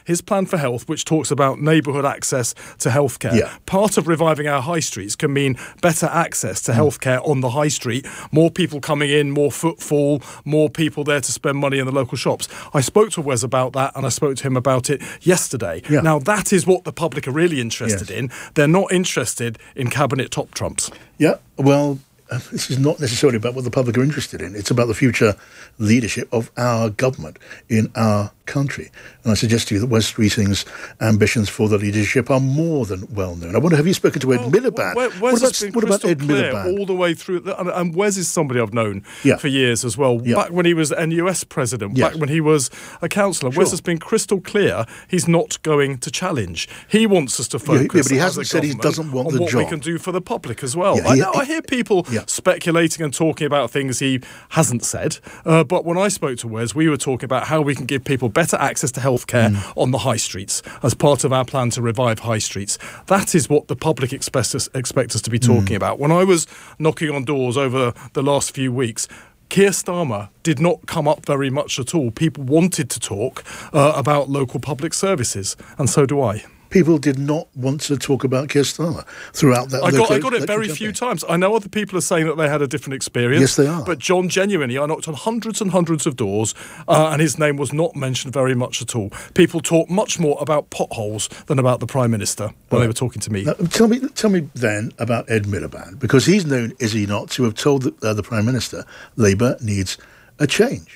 his plan for health, which talks about neighbourhood access to healthcare. Yeah. Part of reviving our high streets can mean better access to healthcare on the high street, more people coming in, more footfall, more people there to spend money in the local shops. I spoke to Wes about that, and I spoke to him about it yesterday. Yeah. Now, that is what the public are really interested in. They're not interested in cabinet top trumps. Yeah, well, this is not necessarily about what the public are interested in. It's about the future leadership of our government in our country. And I suggest to you that Wes Streeting's ambitions for the leadership are more than well known. I wonder, have you spoken to Ed Miliband? What about Ed Miliband? All the way through, and Wes is somebody I've known for years as well. Yeah. Back when he was NUS president, back when he was a councillor, Wes has been crystal clear he's not going to challenge. He wants us to focus. But he hasn't said he doesn't want the job. On what we can do for the public as well. Yeah, I hear people speculating and talking about things he hasn't said. But when I spoke to Wes, we were talking about how we can give people better access to healthcare on the high streets as part of our plan to revive high streets. That is what the public expect us to be talking about. When I was knocking on doors over the last few weeks, Keir Starmer did not come up very much at all. People wanted to talk about local public services, and so do I. People did not want to talk about Keir Starmer throughout that. I got it very few times. I know other people are saying that they had a different experience. Yes, they are. But John, genuinely, I knocked on hundreds and hundreds of doors, and his name was not mentioned very much at all. People talk much more about potholes than about the Prime Minister when they were talking to me. Now, tell me then about Ed Miliband, because he's known, is he not, to have told the Prime Minister Labour needs a change.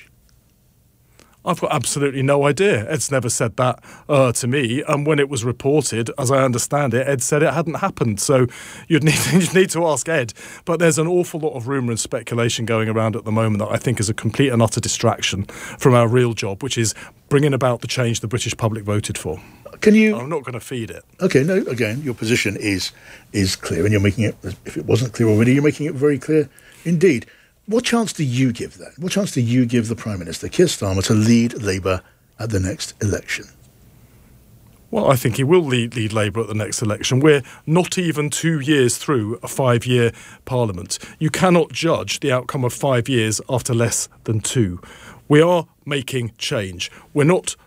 I've got absolutely no idea. Ed's never said that to me. And when it was reported, as I understand it, Ed said it hadn't happened. So you'd need to ask Ed. But there's an awful lot of rumour and speculation going around at the moment that I think is a complete and utter distraction from our real job, which is bringing about the change the British public voted for. I'm not going to feed it. Okay, no, again, your position is clear, and you're making it, if it wasn't clear already, you're making it very clear indeed. What chance do you give then? What chance do you give the Prime Minister, Keir Starmer, to lead Labour at the next election? Well, I think he will lead Labour at the next election. We're not even 2 years through a 5-year parliament. You cannot judge the outcome of 5 years after less than 2. We are making change. We're not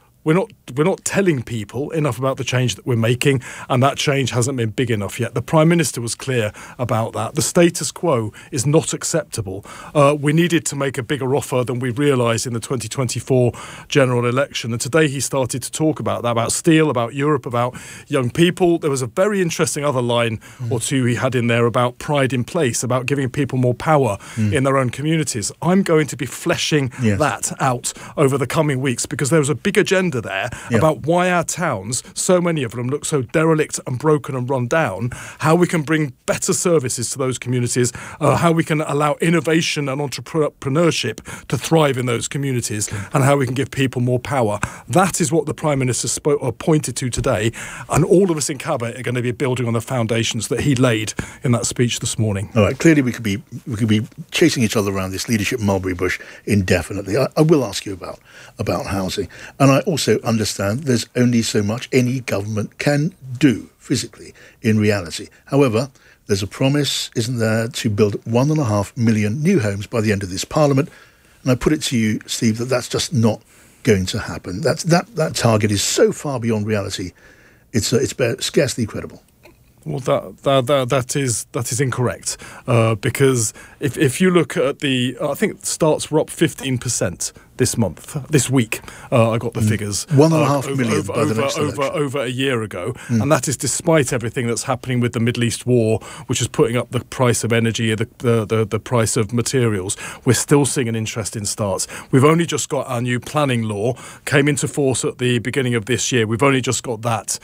telling people enough about the change that we're making, and that change hasn't been big enough yet. The Prime Minister was clear about that. The status quo is not acceptable. We needed to make a bigger offer than we realised in the 2024 general election, and today he started to talk about that, about steel, about Europe, about young people. There was a very interesting other line or two he had in there about pride in place, about giving people more power in their own communities. I'm going to be fleshing that out over the coming weeks, because there was a big agenda there about why our towns, so many of them, look so derelict and broken and run down, how we can bring better services to ththose communities, how we can allow innovation and entrepreneurship to thrive in those communities, and how we can give people more power. That is what the Prime Minister pointed to today, and all of us in Cabinet are going to be building on the foundations that he laid in that speech this morning. All right, clearly we could be chasing each other around this leadership mulberry bush indefinitely. I will ask you about housing, and I also understand there's only so much any government can do physically in reality. However, there's a promise, isn't there, to build 1.5 million new homes by the end of this Parliament. And I put it to you, Steve, that's just not going to happen. That target is so far beyond reality, it's scarcely credible. Well, that is incorrect, because if you look at I think starts were up 15% this week. I got the figures. 1.5 million by the next election. Over a year ago, and that is despite everything that's happening with the Middle East war, which is putting up the price of energy, the price of materials. We're still seeing an interest in starts. We've only just got our new planning law, came into force at the beginning of this year. We've only just got that.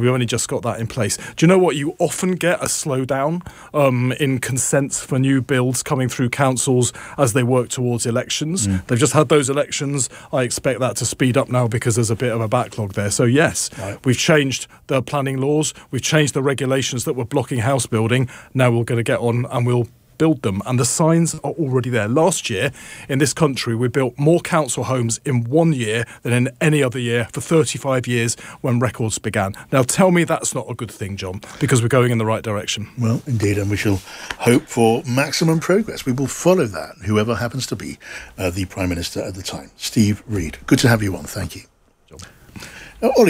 In place. Do you know what? You often get a slowdown in consents for new builds coming through councils as they work towards elections. They've just had those elections. I expect that to speed up now because there's a bit of a backlog there. So yes, we've changed the planning laws. We've changed the regulations that were blocking house building. Now we're going to get on and we'll build them, and the signs are already there. Last year in this country we built more council homes in 1 year than in any other year for 35 years when records began. Now tell me that's not a good thing, John, because we're going in the right direction. Well, indeed, and we shall hope for maximum progress. We will follow that, whoever happens to be the Prime Minister at the time. Steve Reid, good to have you on. Thank you. Ollie.